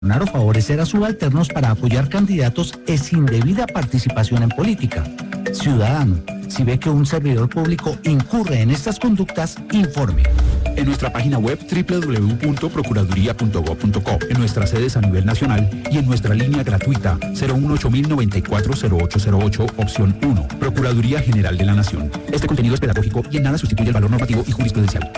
o favorecer a subalternos para apoyar candidatos es indebida participación en política. Ciudadano, si ve que un servidor público incurre en estas conductas, informe. En nuestra página web www.procuraduría.gov.co, en nuestras sedes a nivel nacional y en nuestra línea gratuita 018-094-0808, opción 1, Procuraduría General de la Nación. Este contenido es pedagógico y en nada sustituye el valor normativo y jurisprudencial.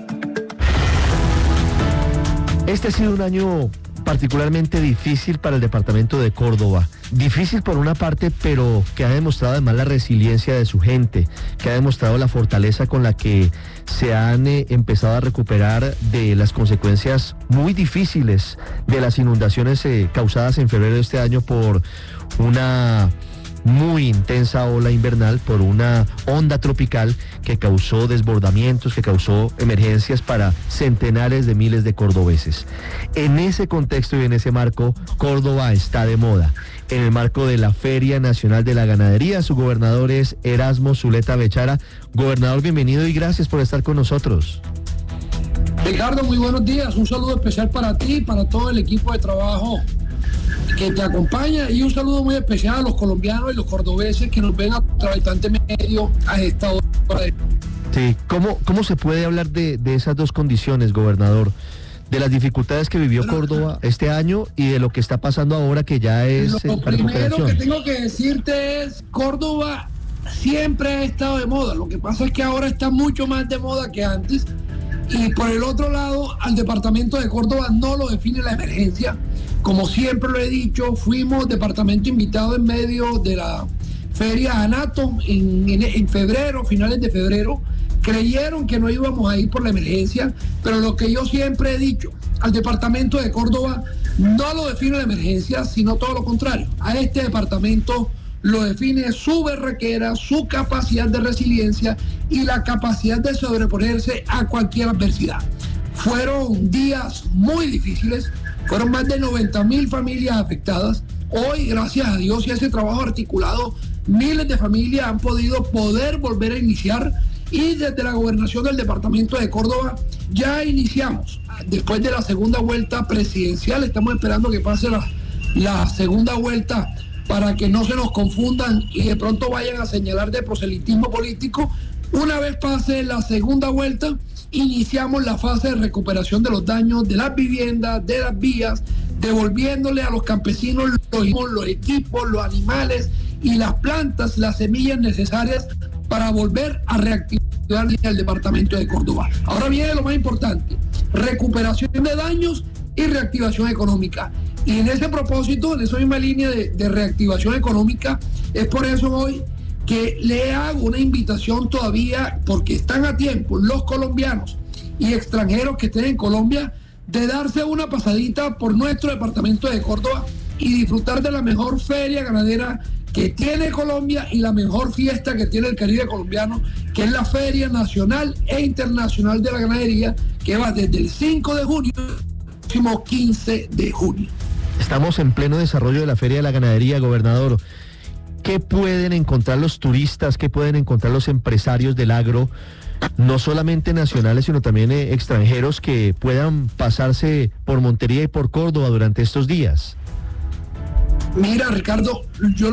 Este ha sido un año particularmente difícil para el departamento de Córdoba. Difícil por una parte, pero que ha demostrado además la resiliencia de su gente, que ha demostrado la fortaleza con la que se han empezado a recuperar de las consecuencias muy difíciles de las inundaciones causadas en febrero de este año por una muy intensa ola invernal, por una onda tropical que causó desbordamientos, que causó emergencias para centenares de miles de cordobeses. En ese contexto y en ese marco, Córdoba está de moda. En el marco de la Feria Nacional de la Ganadería, su gobernador es Erasmo Zuleta Bechara. Gobernador, bienvenido y gracias por estar con nosotros. Ricardo, muy buenos días. Un saludo especial para ti y para todo el equipo de trabajo que te acompaña, y un saludo muy especial a los colombianos y los cordobeses que nos ven a través de tanto medio a esta hora. Sí, ¿cómo se puede hablar de esas dos condiciones, gobernador? De las dificultades que vivió Córdoba este año y de lo que está pasando ahora, que ya es lo primero que tengo que decirte es: Córdoba siempre ha estado de moda. Lo que pasa es que ahora está mucho más de moda que antes. Y por el otro lado, al departamento de Córdoba no lo define la emergencia. Como siempre lo he dicho, fuimos departamento invitado en medio de la feria ANATO en febrero, finales de febrero. Creyeron que no íbamos a ir por la emergencia, pero lo que yo siempre he dicho, al departamento de Córdoba no lo define la emergencia, sino todo lo contrario. A este departamento lo define su berraquera, su capacidad de resiliencia y la capacidad de sobreponerse a cualquier adversidad. Fueron días muy difíciles, fueron más de 90,000 familias afectadas. Hoy, gracias a Dios y a ese trabajo articulado, miles de familias han podido volver a iniciar, y desde la gobernación del departamento de Córdoba ya iniciamos. Después de la segunda vuelta presidencial, estamos esperando que pase la segunda vuelta para que no se nos confundan y de pronto vayan a señalar de proselitismo político. Una vez pase la segunda vuelta, iniciamos la fase de recuperación de los daños de las viviendas, de las vías, devolviéndole a los campesinos los equipos, los animales y las plantas, las semillas necesarias para volver a reactivar el departamento de Córdoba. Ahora viene lo más importante: recuperación de daños y reactivación económica. Y en ese propósito, en esa misma línea de reactivación económica, es por eso hoy que le hago una invitación todavía, porque están a tiempo los colombianos y extranjeros que estén en Colombia, de darse una pasadita por nuestro departamento de Córdoba y disfrutar de la mejor feria ganadera que tiene Colombia y la mejor fiesta que tiene el Caribe colombiano, que es la Feria Nacional e Internacional de la Ganadería, que va desde el 5 de junio al próximo 15 de junio. Estamos en pleno desarrollo de la Feria de la Ganadería, gobernador. ¿Qué pueden encontrar los turistas, qué pueden encontrar los empresarios del agro, no solamente nacionales, sino también extranjeros, que puedan pasarse por Montería y por Córdoba durante estos días? Mira, Ricardo, yo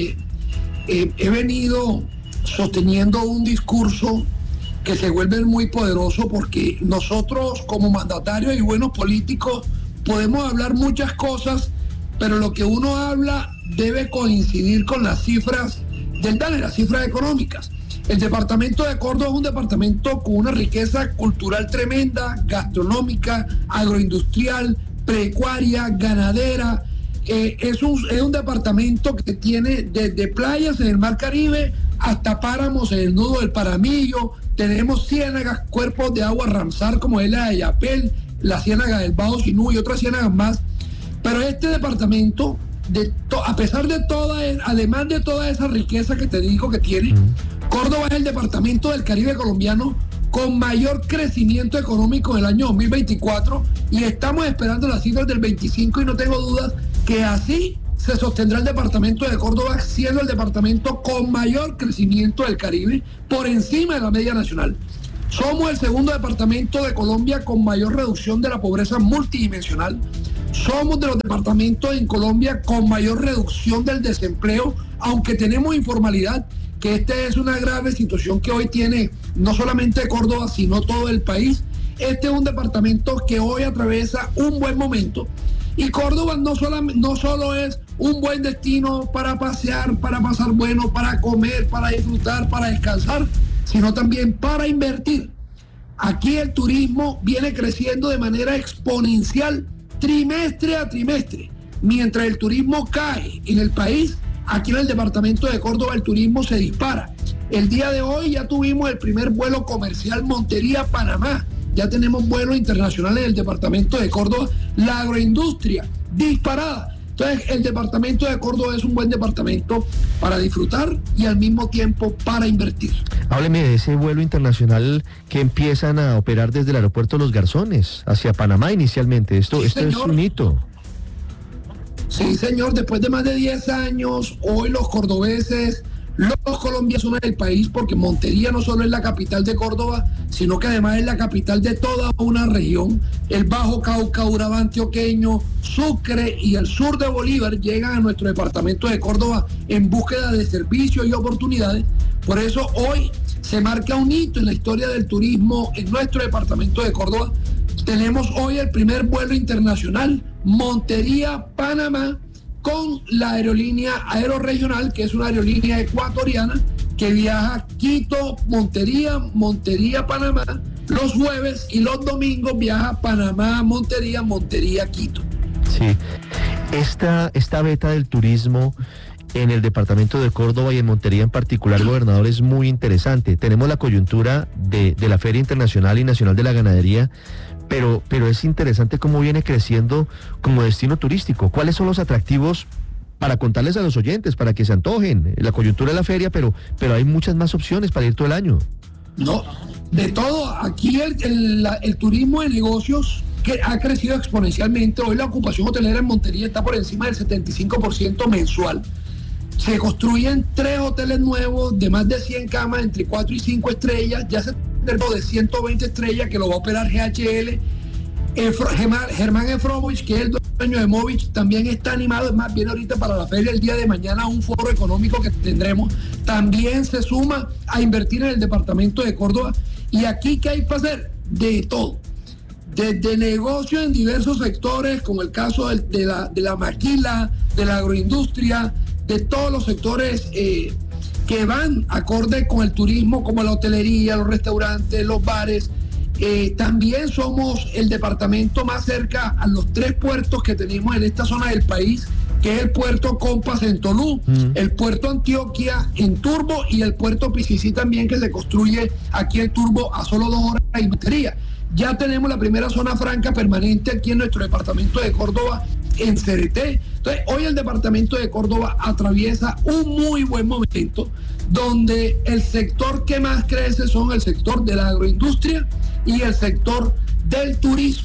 he venido sosteniendo un discurso que se vuelve muy poderoso, porque nosotros como mandatarios y buenos políticos podemos hablar muchas cosas, pero lo que uno habla debe coincidir con las cifras del DANE, las cifras económicas. El departamento de Córdoba es un departamento con una riqueza cultural tremenda, gastronómica, agroindustrial, pecuaria, ganadera. Es un departamento que tiene desde playas en el Mar Caribe hasta páramos en el nudo del Paramillo. Tenemos ciénagas, cuerpos de agua Ramsar como es la de Yapel, la ciénaga del Bajo Sinú y otras ciénagas más. Pero este departamento, a pesar de además de toda esa riqueza que te digo que tiene, Córdoba es el departamento del Caribe colombiano con mayor crecimiento económico en el año 2024, y estamos esperando las cifras del 25, y no tengo dudas que así se sostendrá el departamento de Córdoba, siendo el departamento con mayor crecimiento del Caribe, por encima de la media nacional. Somos el segundo departamento de Colombia con mayor reducción de la pobreza multidimensional. Somos de los departamentos en Colombia con mayor reducción del desempleo, aunque tenemos informalidad, que esta es una grave situación que hoy tiene no solamente Córdoba, sino todo el país. Este es un departamento que hoy atraviesa un buen momento, y Córdoba no solo es un buen destino para pasear, para pasar bueno, para comer, para disfrutar, para descansar, sino también para invertir. Aquí el turismo viene creciendo de manera exponencial trimestre a trimestre. Mientras el turismo cae en el país, aquí en el departamento de Córdoba el turismo se dispara. El día de hoy ya tuvimos el primer vuelo comercial Montería-Panamá. Ya tenemos vuelos internacionales en el departamento de Córdoba. La agroindustria disparada. Entonces, el departamento de Córdoba es un buen departamento para disfrutar y al mismo tiempo para invertir. Hábleme de ese vuelo internacional que empiezan a operar desde el aeropuerto Los Garzones hacia Panamá inicialmente. Esto es un hito. Sí, señor. Después de más de 10 años, hoy los cordobeses, los colombianos son el país, porque Montería no solo es la capital de Córdoba, sino que además es la capital de toda una región. El Bajo Cauca, Urabá antioqueño, Sucre y el sur de Bolívar llegan a nuestro departamento de Córdoba en búsqueda de servicios y oportunidades. Por eso hoy se marca un hito en la historia del turismo en nuestro departamento de Córdoba. Tenemos hoy el primer vuelo internacional Montería-Panamá con la aerolínea Aeroregional, que es una aerolínea ecuatoriana que viaja Quito, Montería, Montería-Panamá los jueves, y los domingos viaja Panamá-Montería, Montería-Quito. Sí, esta beta del turismo en el departamento de Córdoba y en Montería en particular, gobernador, es muy interesante. Tenemos la coyuntura de la Feria Internacional y Nacional de la Ganadería, pero es interesante cómo viene creciendo como destino turístico. ¿Cuáles son los atractivos para contarles a los oyentes, para que se antojen? La coyuntura de la feria, pero hay muchas más opciones para ir todo el año. No, de todo. Aquí el turismo de negocios que ha crecido exponencialmente. Hoy la ocupación hotelera en Montería está por encima del 75% mensual. Se construyen 3 hoteles nuevos de más de 100 camas, entre 4 y 5 estrellas. Ya se terminó de 120 estrellas, que lo va a operar GHL. Germán Efrovich, que es el dueño de Movich, también está animado. Es más, viene ahorita para la feria el día de mañana, un foro económico que tendremos. También se suma a invertir en el departamento de Córdoba. Y aquí, ¿qué hay para hacer? De todo. Desde negocios en diversos sectores, como el caso de la maquila, de la agroindustria, de todos los sectores que van acorde con el turismo, como la hotelería, los restaurantes, los bares. También somos el departamento más cerca a los 3 puertos que tenemos en esta zona del país, que es el puerto Compas en Tolú, el puerto Antioquia en Turbo y el puerto Picicí también, que se construye aquí en Turbo a solo 2 horas de Montería. Ya tenemos la primera zona franca permanente aquí en nuestro departamento de Córdoba, en Cereté. Entonces, hoy el departamento de Córdoba atraviesa un muy buen momento, donde el sector que más crece son el sector de la agroindustria y el sector del turismo.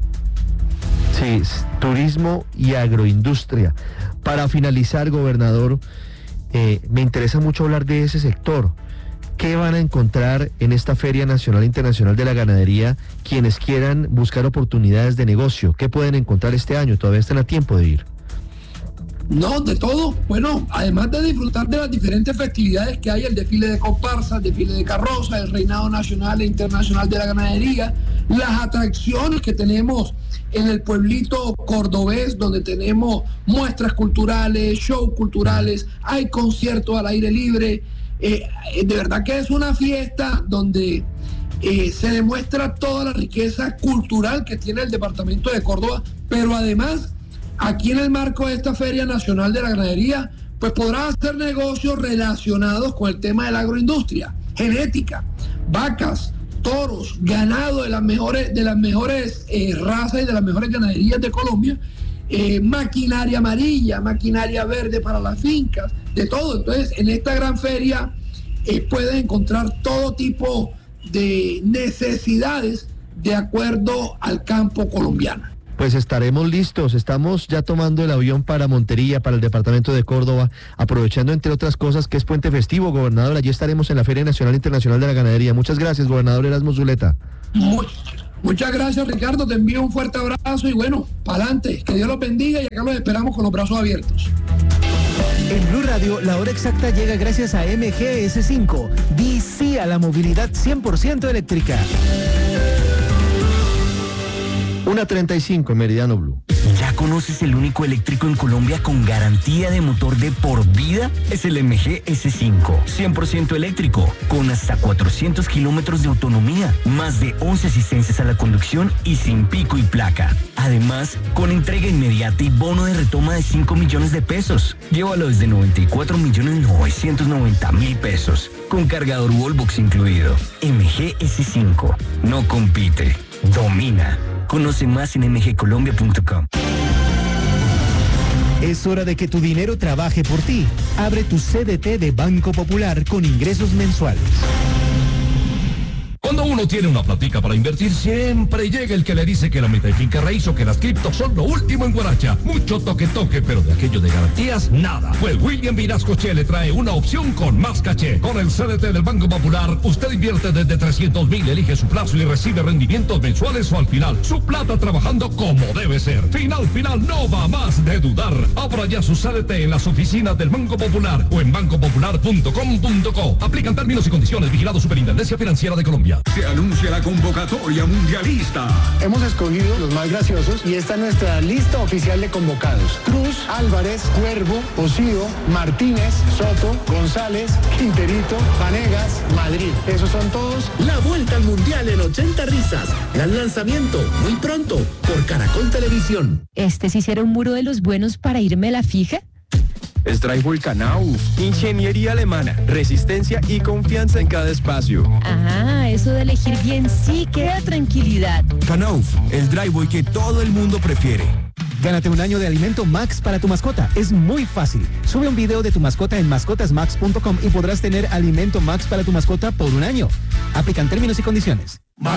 Sí, turismo y agroindustria. Para finalizar, gobernador, me interesa mucho hablar de ese sector. ¿Qué van a encontrar en esta Feria Nacional Internacional de la Ganadería quienes quieran buscar oportunidades de negocio? ¿Qué pueden encontrar este año? Todavía están a tiempo de ir. No, de todo. Bueno, además de disfrutar de las diferentes festividades que hay, el desfile de comparsas, el desfile de carroza, el reinado nacional e internacional de la ganadería, las atracciones que tenemos en el pueblito cordobés, donde tenemos muestras culturales, shows culturales, hay conciertos al aire libre. De verdad que es una fiesta donde se demuestra toda la riqueza cultural que tiene el departamento de Córdoba, pero además, aquí en el marco de esta Feria Nacional de la Ganadería, pues podrás hacer negocios relacionados con el tema de la agroindustria, genética, vacas, toros, ganado de las mejores razas y de las mejores ganaderías de Colombia, maquinaria amarilla, maquinaria verde para las fincas, de todo. Entonces, en esta gran feria puedes encontrar todo tipo de necesidades de acuerdo al campo colombiano. Pues estaremos listos, estamos ya tomando el avión para Montería, para el departamento de Córdoba, aprovechando entre otras cosas que es puente festivo, gobernador. Allí estaremos en la Feria Nacional Internacional de la Ganadería. Muchas gracias, gobernador Erasmo Zuleta. Muchas gracias, Ricardo, te envío un fuerte abrazo y bueno, para adelante, que Dios los bendiga y acá los esperamos con los brazos abiertos. En Blue Radio, la hora exacta llega gracias a MGS5. Di sí a la movilidad 100% eléctrica. 1:35 en Meridiano Blue. ¿Ya conoces el único eléctrico en Colombia con garantía de motor de por vida? Es el MG S5, 100% eléctrico, con hasta 400 kilómetros de autonomía, más de 11 asistencias a la conducción y sin pico y placa. Además, con entrega inmediata y bono de retoma de 5 millones de pesos. Llévalo desde 94.990.000 pesos, con cargador Wallbox incluido. MG S5, no compite, domina. Conoce más en mgcolombia.com. Es hora de que tu dinero trabaje por ti. Abre tu CDT de Banco Popular con ingresos mensuales. Cuando uno tiene una platica para invertir, siempre llega el que le dice que la meta de finca raíz o que las criptos son lo último en guaracha. Mucho toque, pero de aquello de garantías, nada. Pues William Vinasco Che le trae una opción con más caché. Con el CDT del Banco Popular, usted invierte desde 300,000, elige su plazo y recibe rendimientos mensuales o al final. Su plata trabajando como debe ser. Final, no va más de dudar. Abra ya su CDT en las oficinas del Banco Popular o en bancopopular.com.co. Aplican términos y condiciones. Vigilado Superintendencia Financiera de Colombia. Se anuncia la convocatoria mundialista. Hemos escogido los más graciosos y esta es nuestra lista oficial de convocados. Cruz, Álvarez, Cuervo, Osío, Martínez, Soto, González, Quinterito, Vanegas, Madrid. Esos son todos. La vuelta al mundial en 80 risas. Gran lanzamiento, muy pronto, por Caracol Televisión. ¿Este sí será un muro de los buenos para irme a la fija? SDRY Knauf, ingeniería alemana, resistencia y confianza en cada espacio. Ajá, eso de elegir bien sí que da tranquilidad. Knauf, el driveway que todo el mundo prefiere. Gánate un año de alimento Max para tu mascota. Es muy fácil. Sube un video de tu mascota en mascotasmax.com y podrás tener alimento Max para tu mascota por un año. Aplican términos y condiciones.